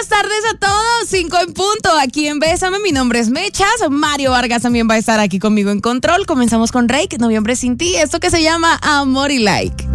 buenas tardes a todos. 5 en punto, aquí en Bésame. Mi nombre es Mechas. Mario Vargas también va a estar aquí conmigo en control. Comenzamos con Reik, Noviembre sin ti. Esto que se llama Amor y Like.